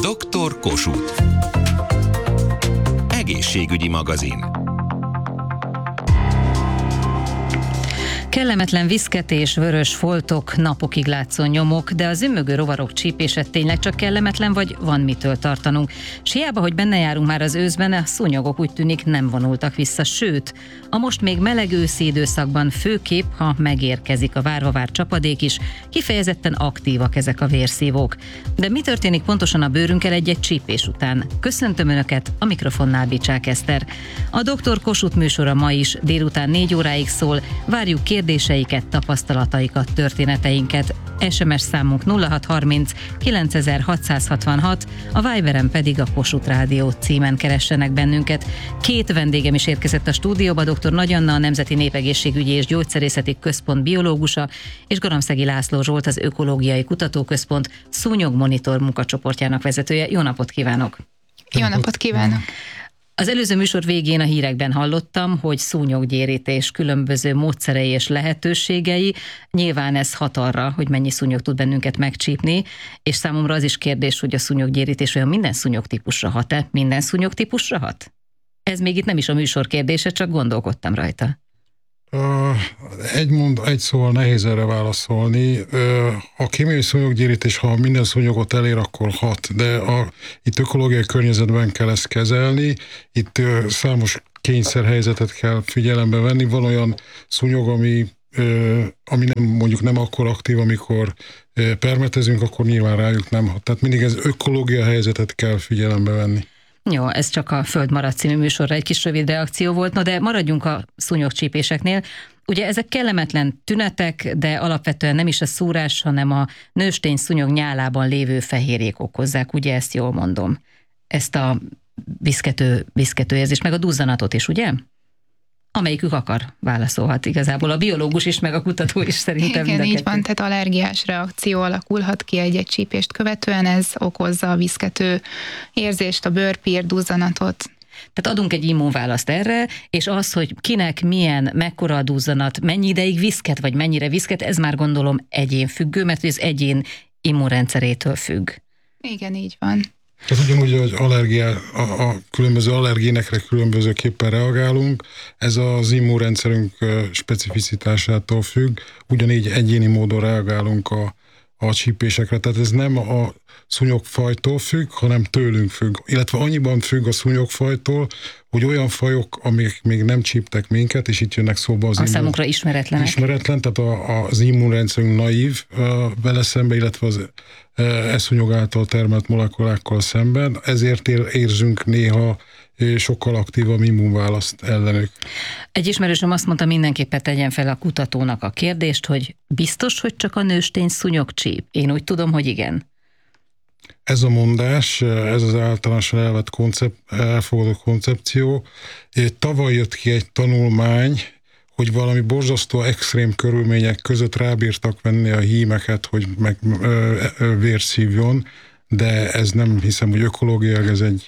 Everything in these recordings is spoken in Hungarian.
Dr. Kossuth. Egészségügyi magazin. Kellemetlen viszketés, vörös foltok, napokig látszó nyomok, de a zümmögő rovarok csípése tényleg csak kellemetlen, vagy van mitől tartanunk? S hiába, hogy benne járunk már az őszben, a szúnyogok úgy tűnik nem vonultak vissza, sőt, a most még meleg őszi időszakban főképp, ha megérkezik a várva várt csapadék is, kifejezetten aktívak ezek a vérszívók. De mi történik pontosan a bőrünkkel egy-egy csípés után? Köszöntöm Önöket, a mikrofonnál Bicsák Eszter. A Dr. Kossuth műsora ma is délután 4 óráig szól, várjuk kérdéseiket, tapasztalataikat, történeteinket. SMS számunk 0630 9666, a Viberen pedig a Kossuth Rádió címen keressenek bennünket. Két vendégem is érkezett a stúdióba, dr. Nagy Anna, a Nemzeti Népegészségügyi és Gyógyszerészeti Központ biológusa, és Garamszegi László Zsolt, az Ökológiai Kutatóközpont szúnyogmonitor munkacsoportjának vezetője. Jó napot kívánok! Jó napot kívánok! Az előző műsor végén a hírekben hallottam, hogy szúnyoggyérítés különböző módszerei és lehetőségei. Nyilván ez hat arra, hogy mennyi szúnyog tud bennünket megcsípni, és számomra az is kérdés, hogy a szúnyoggyérítés olyan minden szúnyogtípusra hat-e? Minden szúnyogtípusra hat? Ez még itt nem is a műsor kérdése, csak gondolkodtam rajta. Egy szóval nehéz erre válaszolni. A kémiai szúnyoggyérítés, ha minden szúnyogot elér, akkor hat, de itt ökológiai környezetben kell ezt kezelni, itt számos kényszerhelyzetet kell figyelembe venni. Van olyan szúnyog, ami mondjuk nem akkor aktív, amikor permetezünk, akkor nyilván rájuk nem hat. Tehát mindig ez ökológiai helyzetet kell figyelembe venni. Jó, ez csak a Föld maradt című műsorra egy kis rövid reakció volt, de maradjunk a szúnyogcsípéseknél. Ugye ezek kellemetlen tünetek, de alapvetően nem is a szúrás, hanem a nőstény szúnyog nyálában lévő fehérjék okozzák, ugye ezt jól mondom? Ezt a viszkető érzést, meg a duzzanatot is, ugye? Amelyikük akar, válaszolhat igazából. A biológus is, meg a kutató is szerintem. Igen, így van, tehát allergiás reakció alakulhat ki egy csípést követően, ez okozza a viszkető érzést, a bőrpír, duzzanatot. Tehát adunk egy immunválaszt erre, és az, hogy kinek milyen, mekkora a duzzanat, mennyi ideig viszket, vagy mennyire viszket, ez már gondolom egyénfüggő, mert az egyén immunrendszerétől függ. Igen, így van. Tehát ugyanúgy, hogy a különböző allergénekre különbözőképpen reagálunk, ez az immunrendszerünk specificitásától függ, ugyanígy egyéni módon reagálunk a csípésekre, tehát ez nem a szúnyogfajtól függ, hanem tőlünk függ, illetve annyiban függ a szúnyogfajtól, hogy olyan fajok, amik még nem csíptek minket, és itt jönnek szóba az számukra ismeretlenek. Ismeretlen, tehát az immunrendszerünk naív vele szembe, illetve az e-szúnyog által termelt molekulákkal szemben, ezért érzünk néha sokkal aktívabb immunválaszt ellenük. Egy ismerősöm azt mondta, mindenképpen tegyen fel a kutatónak a kérdést, hogy biztos, hogy csak a nőstény szúnyog csíp? Én úgy tudom, hogy igen. Ez a mondás, ez az általánosan elfogadott koncepció. Tavaly jött ki egy tanulmány, hogy valami borzasztó extrém körülmények között rábírtak venni a hímeket, hogy vért szívjon, de ez nem hiszem, hogy ökológiailag ez egy...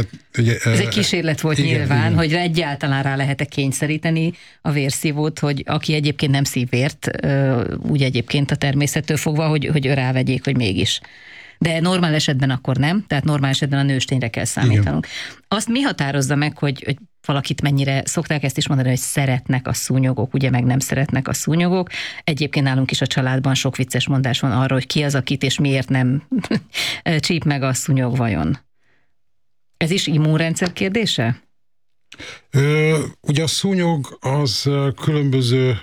Ez egy kísérlet volt, igen, nyilván, igen. Hogy egyáltalán rá lehet-e kényszeríteni a vérszívót, hogy aki egyébként nem szív vért, úgy egyébként a természettől fogva, hogy rávegyék, hogy mégis. De normál esetben akkor nem, tehát normál esetben a nőstényre kell számítanunk. Igen. Azt mi határozza meg, hogy valakit mennyire, szokták ezt is mondani, hogy szeretnek a szúnyogok, ugye meg nem szeretnek a szúnyogok. Egyébként nálunk is a családban sok vicces mondás van arról, hogy ki az, akit és miért nem csíp meg a szúnyog vajon. Ez is immunrendszer kérdése? Ugye a szúnyog az különböző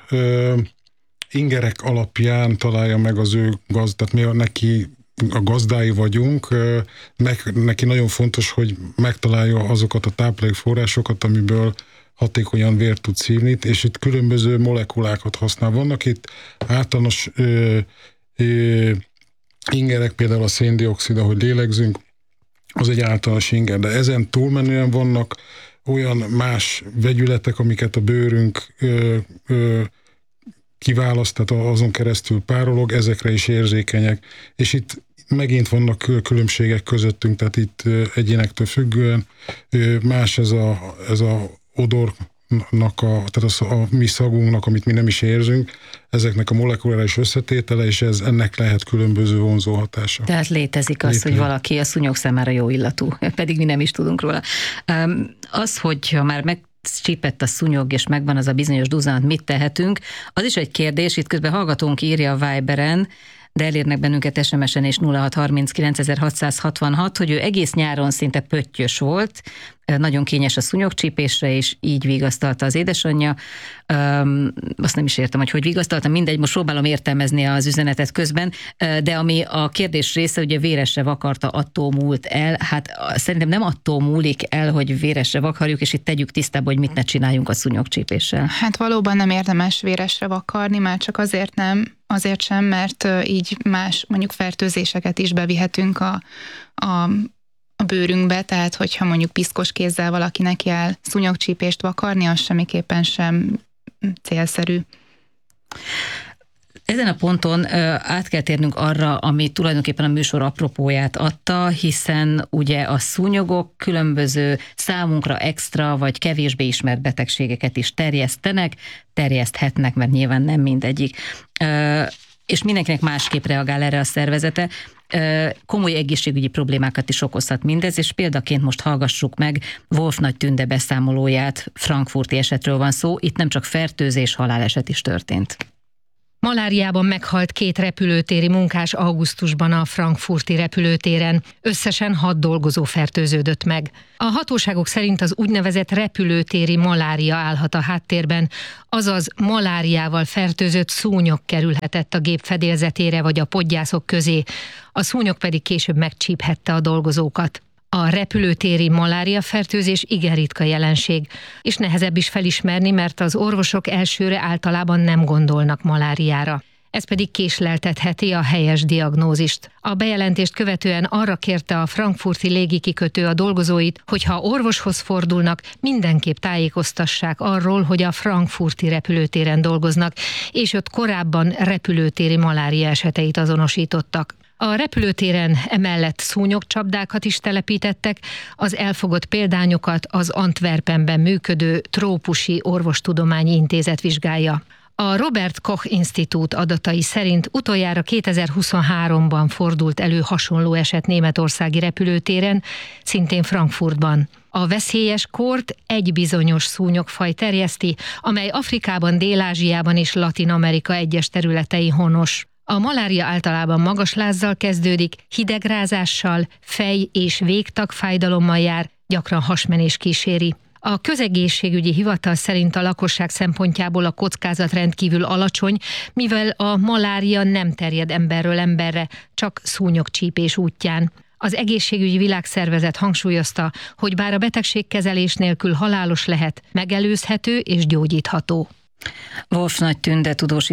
ingerek alapján találja meg az ő tehát mi neki a gazdái vagyunk, neki nagyon fontos, hogy megtalálja azokat a táplálékforrásokat, amiből hatékonyan vért tud szívni, és itt különböző molekulákat használ. Vannak itt általános ingerek, például a széndioxid, ahogy lélegzünk, az egy általános inger, de ezen túlmenően vannak olyan más vegyületek, amiket a bőrünk kiválaszt, tehát azon keresztül párolog, ezekre is érzékenyek. És itt megint vannak különbségek közöttünk, tehát itt egyénektől függően más ez a odor tehát a mi szagunknak, amit mi nem is érzünk, ezeknek a molekuláris összetétele, és ennek lehet különböző vonzó hatása. Tehát létezik az, hogy valaki a szúnyog számára jó illatú, pedig mi nem is tudunk róla. Az, hogyha már megcsípett a szúnyog, és megvan az a bizonyos duzzanat, mit tehetünk, az is egy kérdés, itt közben hallgatónk írja a Viberen, de elérnek bennünket SMS-en és 0639.666, hogy ő egész nyáron szinte pöttyös volt, nagyon kényes a szúnyogcsípésre, és így vigasztalta az édesanyja. Azt nem is értem, hogy vigasztalta, mindegy, most próbálom értelmezni az üzenetet közben, de ami a kérdés része, ugye véresre vakarta, attól múlt el. Hát szerintem nem attól múlik el, hogy véresre vakarjuk, és itt tegyük tisztába, hogy mit ne csináljunk a szúnyogcsípéssel. Hát valóban nem érdemes véresre vakarni, már csak azért sem, mert így más mondjuk fertőzéseket is bevihetünk a bőrünkbe, tehát hogyha mondjuk piszkos kézzel valaki neki áll szúnyogcsípést vakarni, az semmiképpen sem célszerű. Ezen a ponton át kell térnünk arra, ami tulajdonképpen a műsor apropóját adta, hiszen ugye a szúnyogok különböző számunkra extra vagy kevésbé ismert betegségeket is terjeszthetnek, mert nyilván nem mindegyik. És mindenkinek másképp reagál erre a szervezete. Komoly egészségügyi problémákat is okozhat mindez, és példaként most hallgassuk meg Wolf Nagy Tünde beszámolóját, frankfurti esetről van szó, itt nem csak fertőzés, haláleset is történt. Maláriában meghalt 2 repülőtéri munkás augusztusban a frankfurti repülőtéren. Összesen 6 dolgozó fertőződött meg. A hatóságok szerint az úgynevezett repülőtéri malária állhat a háttérben, azaz maláriával fertőzött szúnyog kerülhetett a gép fedélzetére vagy a podgyászok közé, a szúnyog pedig később megcsíphette a dolgozókat. A repülőtéri maláriafertőzés igen ritka jelenség, és nehezebb is felismerni, mert az orvosok elsőre általában nem gondolnak maláriára. Ez pedig késleltetheti a helyes diagnózist. A bejelentést követően arra kérte a frankfurti légikikötő a dolgozóit, hogy ha orvoshoz fordulnak, mindenképp tájékoztassák arról, hogy a frankfurti repülőtéren dolgoznak, és ott korábban repülőtéri malária eseteit azonosítottak. A repülőtéren emellett szúnyogcsapdákat is telepítettek, az elfogott példányokat az Antwerpenben működő Trópusi Orvostudományi Intézet vizsgálja. A Robert Koch Institute adatai szerint utoljára 2023-ban fordult elő hasonló eset németországi repülőtéren, szintén Frankfurtban. A veszélyes kórt egy bizonyos szúnyogfaj terjeszti, amely Afrikában, Dél-Ázsiában és Latin-Amerika egyes területein honos. A malária általában magas lázzal kezdődik, hidegrázással, fej- és végtagfájdalommal jár, gyakran hasmenés kíséri. A közegészségügyi hivatal szerint a lakosság szempontjából a kockázat rendkívül alacsony, mivel a malária nem terjed emberről emberre, csak szúnyogcsípés útján. Az Egészségügyi Világszervezet hangsúlyozta, hogy bár a betegségkezelés nélkül halálos lehet, megelőzhető és gyógyítható. Wolf Nagy Tünde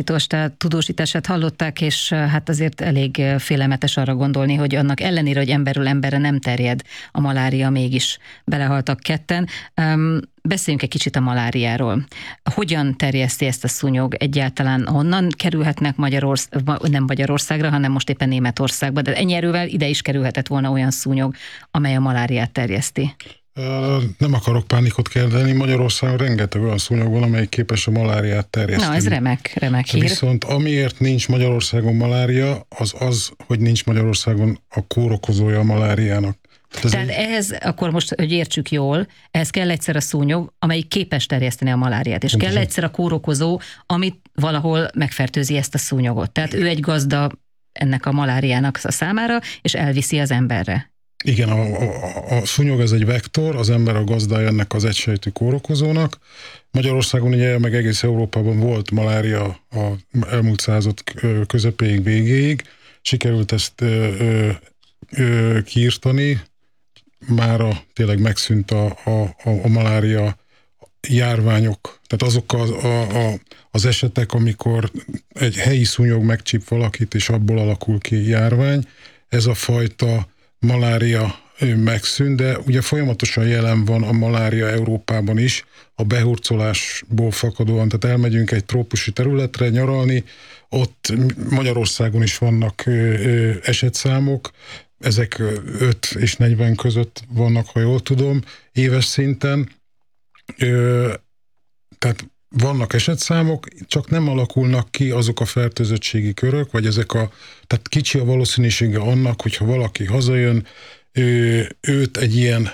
tudósítását hallották, és hát azért elég félelmetes arra gondolni, hogy annak ellenére, hogy emberről emberre nem terjed a malária, mégis belehaltak ketten. Beszéljünk egy kicsit a maláriáról. Hogyan terjeszti ezt a szúnyog egyáltalán? Honnan kerülhetnek nem Magyarországra, hanem most éppen Németországba, de ennyi erővel ide is kerülhetett volna olyan szúnyog, amely a maláriát terjeszti. Nem akarok pánikot kelteni, Magyarországon rengeteg olyan szúnyog van, amely képes a maláriát terjeszteni. Na, ez remek hír. Viszont amiért nincs Magyarországon malária, az, hogy nincs Magyarországon a kórokozója a maláriának. Tehát ehhez, akkor most, hogy értsük jól, ehhez kell egyszer a szúnyog, amelyik képes terjeszteni a maláriát, és kell egyszer a kórokozó, amit valahol megfertőzi ezt a szúnyogot. Tehát ő egy gazda ennek a maláriának a számára, és elviszi az emberre. Igen, a szúnyog ez egy vektor, az ember a gazdája ennek az egysejtű kórokozónak. Magyarországon ugye, meg egész Európában volt malária a elmúlt század közepéig, végéig. Sikerült ezt kiirtani, mára tényleg megszűnt a malária járványok, tehát azok az esetek, amikor egy helyi szúnyog megcsíp valakit, és abból alakul ki járvány. Ez a fajta malária megszűnt, de ugye folyamatosan jelen van a malária Európában is, a behurcolásból fakadóan, tehát elmegyünk egy trópusi területre nyaralni, ott Magyarországon is vannak esetszámok, ezek 5 és 40 között vannak, ha jól tudom, éves szinten. tehát vannak esetszámok, csak nem alakulnak ki azok a fertőzöttségi körök, vagy tehát kicsi a valószínűsége annak, hogyha valaki hazajön, őt egy ilyen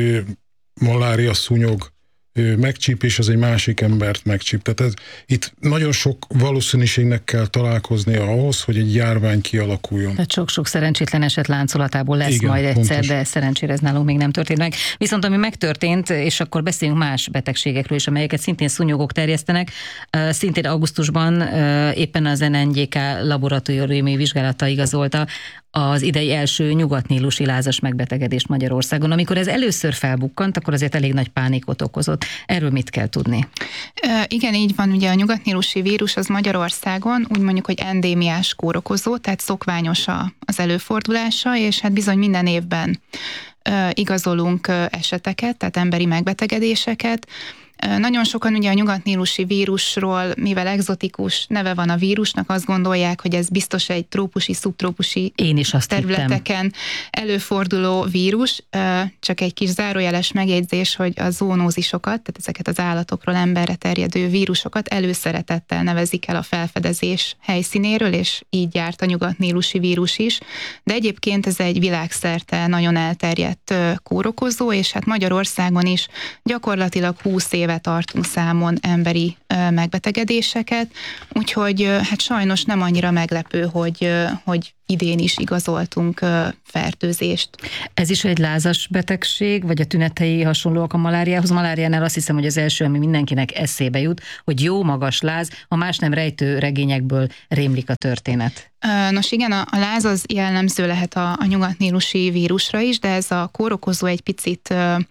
malária szúnyog megcsíp, és az egy másik embert megcsíp. Tehát itt nagyon sok valószínűségnek kell találkoznia ahhoz, hogy egy járvány kialakuljon. Tehát sok-sok szerencsétlen eset láncolatából lesz majd egyszer, pontos. De szerencsére ez nálunk még nem történt meg. Viszont ami megtörtént, és akkor beszéljünk más betegségekről is, amelyeket szintén szúnyogok terjesztenek. Szintén augusztusban éppen az NNGK laboratóriumi vizsgálata igazolta az idei első nyugatnílusi lázas megbetegedést Magyarországon. Amikor ez először felbukkant, akkor azért elég nagy pánikot okozott. Erről mit kell tudni? Igen, így van. Ugye a nyugatnílusi vírus az Magyarországon úgy mondjuk, hogy endémiás kórokozó, tehát szokványos az előfordulása, és hát bizony minden évben igazolunk eseteket, tehát emberi megbetegedéseket. Nagyon sokan ugye a nyugatnílusi vírusról, mivel egzotikus neve van a vírusnak, azt gondolják, hogy ez biztos egy trópusi, szubtrópusi területeken előforduló vírus. Csak egy kis zárójeles megjegyzés, hogy a zoonózisokat, tehát ezeket az állatokról emberre terjedő vírusokat előszeretettel nevezik el a felfedezés helyszínéről, és így járt a nyugatnílusi vírus is. De egyébként ez egy világszerte nagyon elterjedt kórokozó, és hát Magyarországon is gyakorlatilag 20 éve tartunk számon emberi megbetegedéseket, úgyhogy hát sajnos nem annyira meglepő, hogy idén is igazoltunk fertőzést. Ez is egy lázas betegség, vagy a tünetei hasonlóak a maláriához? Maláriánál azt hiszem, hogy az első, ami mindenkinek eszébe jut, hogy jó magas láz, ha más nem rejtő regényekből rémlik a történet. Nos igen, a láz az jellemző lehet a nyugatnílusi vírusra is, de ez a kórokozó egy picit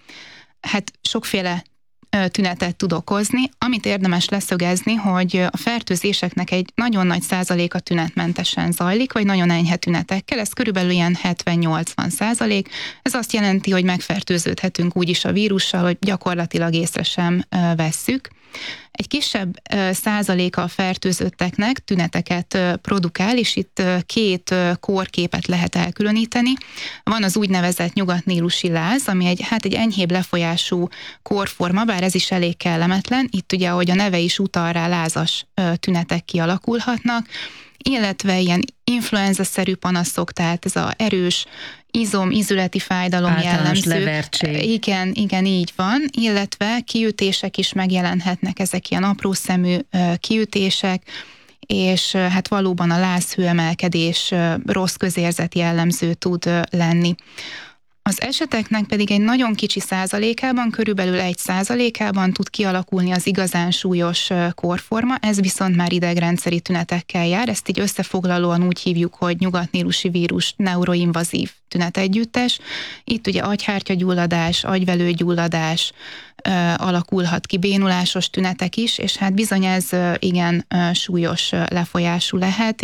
hát sokféle tünetet tud okozni. Amit érdemes leszögezni, hogy a fertőzéseknek egy nagyon nagy százaléka tünetmentesen zajlik, vagy nagyon enyhe tünetekkel, ez körülbelül ilyen 70-80%. Ez azt jelenti, hogy megfertőződhetünk úgyis a vírussal, hogy gyakorlatilag észre sem vesszük. Egy kisebb százaléka a fertőzötteknek tüneteket produkál, és itt két kórképet lehet elkülöníteni. Van az úgynevezett nyugatnílusi láz, ami egy enyhébb lefolyású kórforma, bár ez is elég kellemetlen. Itt ugye, ahogy a neve is utal rá, lázas tünetek kialakulhatnak, illetve ilyen influenza-szerű panaszok, tehát ez az erős izületi fájdalom általános jellemző. Levertség. Igen, így van, illetve kiütések is megjelenhetnek, ezek ilyen aprószemű kiütések, és hát valóban a lázhőemelkedés rossz közérzet jellemző tud lenni. Az eseteknek pedig egy nagyon kicsi százalékában, körülbelül 1%-ában tud kialakulni az igazán súlyos kórforma, ez viszont már idegrendszeri tünetekkel jár, ezt így összefoglalóan úgy hívjuk, hogy nyugatnílusi vírus neuroinvazív tünetegyüttes. Itt ugye agyhártyagyulladás, agyvelőgyulladás alakulhat ki, bénulásos tünetek is, és hát bizony ez igen súlyos lefolyású lehet,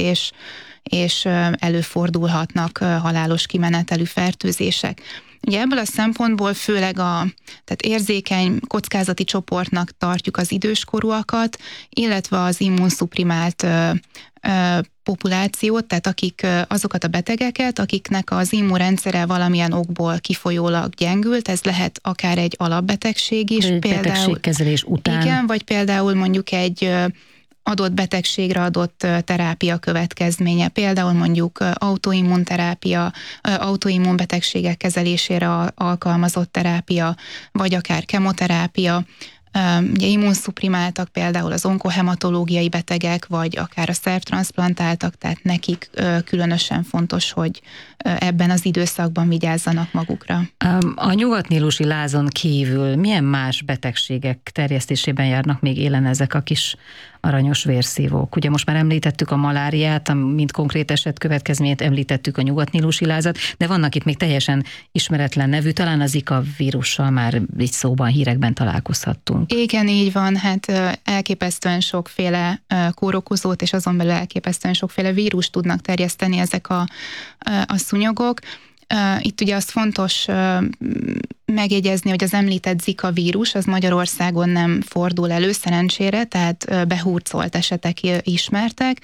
és előfordulhatnak halálos kimenetelű fertőzések. Ugye ebből a szempontból főleg tehát érzékeny kockázati csoportnak tartjuk az időskorúakat, illetve az immunszuprimált populációt, tehát azokat a betegeket, akiknek az immunrendszere valamilyen okból kifolyólag gyengült, ez lehet akár egy alapbetegség is. Betegségkezelés után. Igen, vagy például mondjuk egy adott betegségre adott terápia következménye, például mondjuk autoimmunterápia, autoimmunbetegségek kezelésére alkalmazott terápia, vagy akár kemoterápia. Ugye immunszuprimáltak például az onkohematológiai betegek, vagy akár a szervtranszplantáltak, tehát nekik különösen fontos, hogy ebben az időszakban vigyázzanak magukra. A nyugatnílusi lázon kívül milyen más betegségek terjesztésében járnak még élen ezek a kis aranyos vérszívók? Ugye most már említettük a maláriát, mint konkrét eset következményét, említettük a nyugatnílusi lázat, de vannak itt még teljesen ismeretlen nevű, talán a Zika vírussal már így szóban, hírekben találkozhattunk. Igen, így van, hát elképesztően sokféle kórokozót, és azon belül elképesztően sokféle vírust tudnak terjeszteni ezek a szúnyogok. Itt ugye az fontos megjegyezni, hogy az említett Zika vírus az Magyarországon nem fordul elő szerencsére, tehát behurcolt esetek ismertek.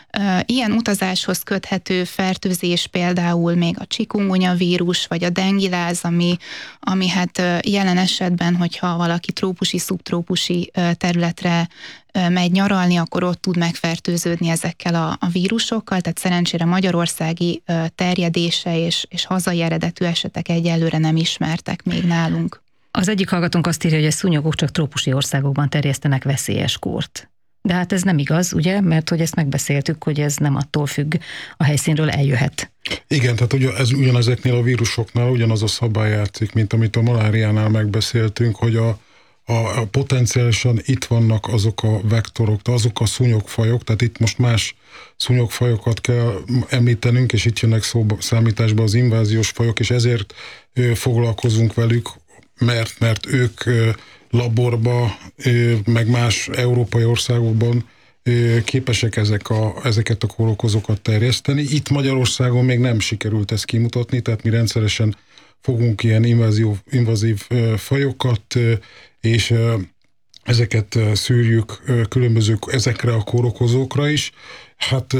Ilyen utazáshoz köthető fertőzés például még a chikungunya vírus, vagy a dengiláz, ami hát jelen esetben, hogyha valaki trópusi, szubtrópusi területre megy nyaralni, akkor ott tud megfertőződni ezekkel a vírusokkal, tehát szerencsére magyarországi terjedése és hazai eredetű esetek egyelőre nem ismertek még nálunk. Az egyik hallgatónk azt írja, hogy a szúnyogok csak trópusi országokban terjesztenek veszélyes kórt. De hát ez nem igaz, ugye? Mert hogy ezt megbeszéltük, hogy ez nem attól függ, a helyszínről eljöhet. Igen, tehát ugye ez ugyanezeknél a vírusoknál ugyanaz a szabály játszik, mint amit a maláriánál megbeszéltünk, hogy a potenciálisan itt vannak azok a vektorok, azok a szúnyogfajok, tehát itt most más szúnyogfajokat kell említenünk, és itt jönnek számításba az inváziós fajok, és ezért foglalkozunk velük, mert ők laborba, meg más európai országokban képesek ezeket a kórokozókat terjeszteni. Itt Magyarországon még nem sikerült ezt kimutatni, tehát mi rendszeresen fogunk ilyen invazív fajokat, és ezeket szűrjük ezekre a kórokozókra is. Hát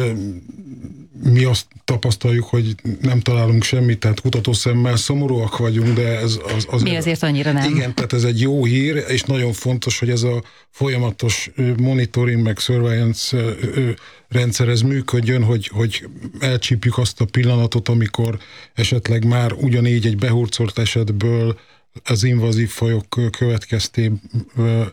mi azt tapasztaljuk, hogy nem találunk semmit, tehát kutatószemmel szomorúak vagyunk, de ez az mi azért annyira nem. Igen, tehát ez egy jó hír, és nagyon fontos, hogy ez a folyamatos monitoring meg surveillance rendszer ez működjön, hogy elcsípjük azt a pillanatot, amikor esetleg már ugyanígy egy behurcolt esetből az invazív fajok következtében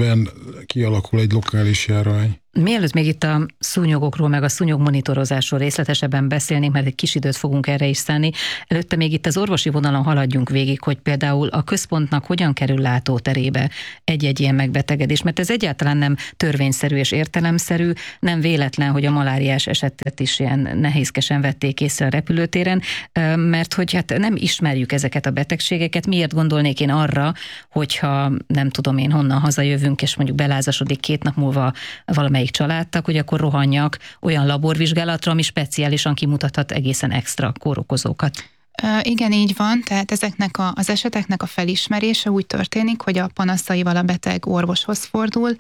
kialakul egy lokális járvány. Mielőtt még itt a szúnyogokról, meg a szúnyogmonitorozásról részletesebben beszélnénk, mert egy kis időt fogunk erre is szállni, előtte még itt az orvosi vonalon haladjunk végig, hogy például a központnak hogyan kerül látóterébe egy-egy ilyen megbetegedés, mert ez egyáltalán nem törvényszerű és értelemszerű, nem véletlen, hogy a maláriás esetet is ilyen nehézkesen vették észre a repülőtéren, mert hogy hát nem ismerjük ezeket a betegségeket, miért gondolnék én arra, hogyha nem tudom én honnan hazajövünk, és mondjuk belázasodik 2 nap múlva valamelyik családtag, hogy akkor rohanjak olyan laborvizsgálatra, ami speciálisan kimutathat egészen extra kórokozókat. Igen, így van, tehát ezeknek az eseteknek a felismerése úgy történik, hogy a panaszaival a beteg orvoshoz fordul,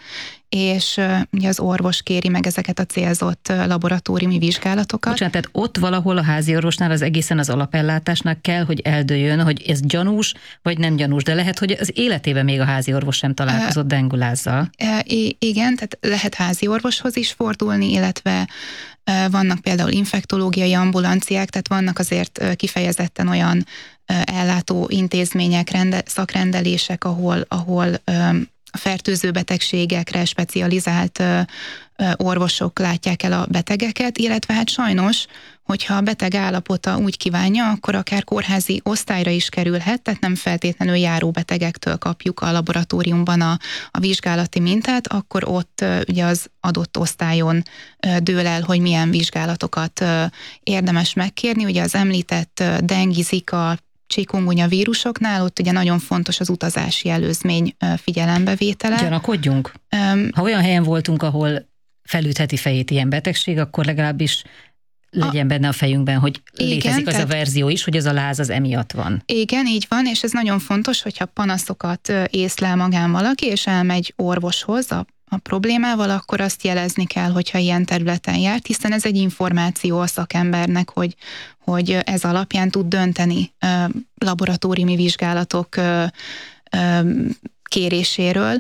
és ugye az orvos kéri meg ezeket a célzott laboratóriumi vizsgálatokat. Bocsánat, tehát ott valahol a házi orvosnál az egészen az alapellátásnak kell, hogy eldőljön, hogy ez gyanús, vagy nem gyanús, de lehet, hogy az életében még a házi orvos sem találkozott dengulázzal. Igen, tehát lehet házi orvoshoz is fordulni, illetve vannak például infektológiai ambulanciák, tehát vannak azért kifejezetten olyan ellátó intézmények, szakrendelések, ahol a fertőző betegségekre specializált orvosok látják el a betegeket, illetve hát sajnos, hogyha a beteg állapota úgy kívánja, akkor akár kórházi osztályra is kerülhet, tehát nem feltétlenül járó betegektől kapjuk a laboratóriumban a vizsgálati mintát, akkor ott ugye az adott osztályon dől el, hogy milyen vizsgálatokat érdemes megkérni. Ugye az említett dengi, zika, chikungunya vírusoknál ott ugye nagyon fontos az utazási előzmény figyelembevétele. Gyanakodjunk. Ha olyan helyen voltunk, ahol felütheti fejét ilyen betegség, akkor legalábbis legyen benne a fejünkben, hogy létezik az a verzió is, hogy az a láz az emiatt van. Igen, így van, és ez nagyon fontos, hogyha panaszokat észlel magán valaki, és elmegy orvoshoz a problémával, akkor azt jelezni kell, hogyha ilyen területen járt, hiszen ez egy információ a szakembernek, hogy ez alapján tud dönteni laboratóriumi vizsgálatok kéréséről.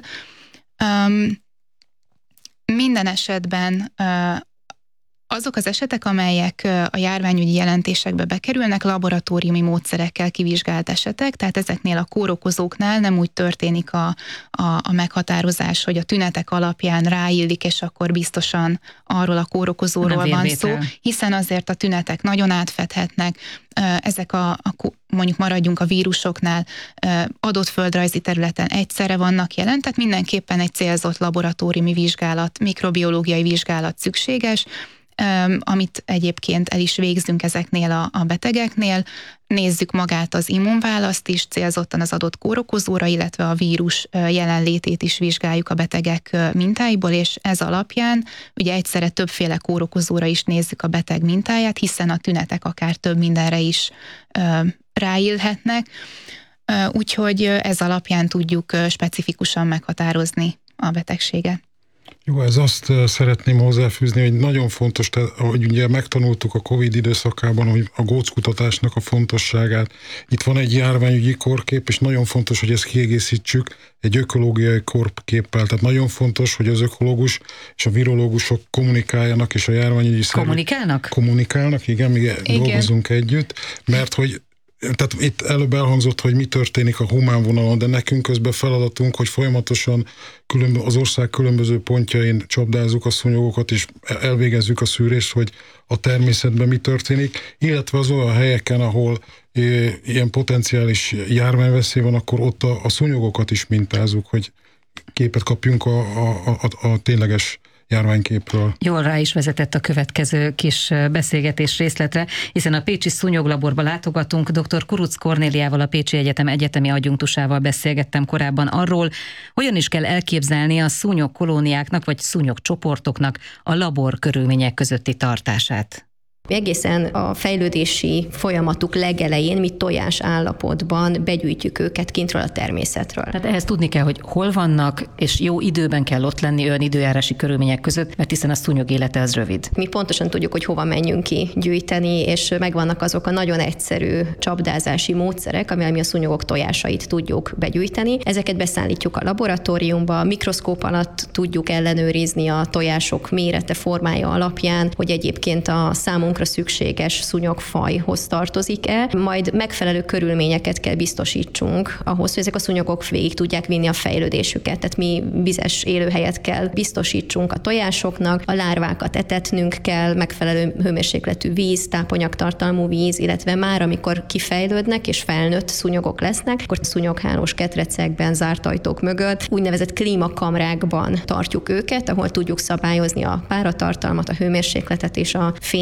Minden esetben azok az esetek, amelyek a járványügyi jelentésekbe bekerülnek, laboratóriumi módszerekkel kivizsgált esetek, tehát ezeknél a kórokozóknál nem úgy történik a meghatározás, hogy a tünetek alapján ráillik, és akkor biztosan arról a kórokozóról van szó, hiszen azért a tünetek nagyon átfedhetnek, ezek mondjuk maradjunk a vírusoknál, adott földrajzi területen egyszerre vannak jelen, tehát mindenképpen egy célzott laboratóriumi vizsgálat, mikrobiológiai vizsgálat szükséges, amit egyébként el is végzünk ezeknél a betegeknél. Nézzük magát az immunválaszt is, célzottan az adott kórokozóra, illetve a vírus jelenlétét is vizsgáljuk a betegek mintáiból, és ez alapján ugye egyszerre többféle kórokozóra is nézzük a beteg mintáját, hiszen a tünetek akár több mindenre is ráillhetnek, úgyhogy ez alapján tudjuk specifikusan meghatározni a betegséget. Jó, ez azt szeretném hozzáfűzni, hogy nagyon fontos, hogy ugye megtanultuk a Covid időszakában, hogy a góckutatásnak a fontosságát. Itt van egy járványügyi korkép, és nagyon fontos, hogy ezt kiegészítsük egy ökológiai korképpel. Tehát nagyon fontos, hogy az ökológus és a virológusok kommunikáljanak, és a járványügyi Kommunikálnak? Kommunikálnak, igen, mi dolgozunk együtt, mert hogy tehát itt előbb elhangzott, hogy mi történik a humán vonalon, de nekünk közben feladatunk, hogy folyamatosan az ország különböző pontjain csapdázzuk a szúnyogokat, és elvégezzük a szűrést, hogy a természetben mi történik, illetve az olyan helyeken, ahol ilyen potenciális járványveszély van, akkor ott a szúnyogokat is mintázzuk, hogy képet kapjunk a tényleges járványképről. Jól rá is vezetett a következő kis beszélgetés részletre, hiszen a Pécsi Szúnyoglaborba látogatunk. Dr. Kurucz Kornéliával, a Pécsi Egyetem egyetemi adjunktusával beszélgettem korábban arról, hogyan is kell elképzelni a szúnyogkolóniáknak vagy szúnyogcsoportoknak a labor körülmények közötti tartását. Egészen a fejlődési folyamatuk legelején mi tojás állapotban begyűjtjük őket kintről a természetről. Tehát ehhez tudni kell, hogy hol vannak, és jó időben kell ott lenni olyan időjárási körülmények között, mert hiszen a szúnyog élete az rövid. Mi pontosan tudjuk, hogy hova menjünk ki gyűjteni, és megvannak azok a nagyon egyszerű csapdázási módszerek, amivel mi a szúnyogok tojásait tudjuk begyűjteni. Ezeket beszállítjuk a laboratóriumba, mikroszkóp alatt tudjuk ellenőrizni a tojások mérete, formája alapján, hogy egyébként a számunkra szükséges szúnyogfajhoz tartozik-e, majd megfelelő körülményeket kell biztosítsunk ahhoz, hogy ezek a szúnyogok végig tudják vinni a fejlődésüket. Tehát mi vizes élőhelyet kell biztosítsunk a tojásoknak, a lárvákat etetnünk kell, megfelelő hőmérsékletű víz, tápanyagtartalmú víz, illetve már amikor kifejlődnek és felnőtt szúnyogok lesznek, akkor szúnyoghálós ketrecekben, zárt ajtók mögött, úgynevezett klímakamrákban tartjuk őket, ahol tudjuk szabályozni a páratartalmat, a hőmérsékletet és a fény